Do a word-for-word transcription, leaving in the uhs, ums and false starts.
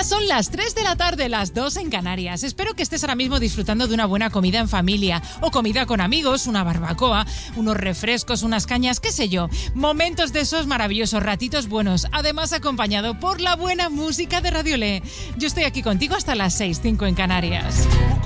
Ya son las tres de la tarde, las dos en Canarias. Espero que estés ahora mismo disfrutando de una buena comida en familia o comida con amigos, una barbacoa, unos refrescos, unas cañas, qué sé yo. Momentos de esos maravillosos, ratitos buenos, además acompañado por la buena música de Radio Le. Yo estoy aquí contigo hasta las seis, cinco en Canarias.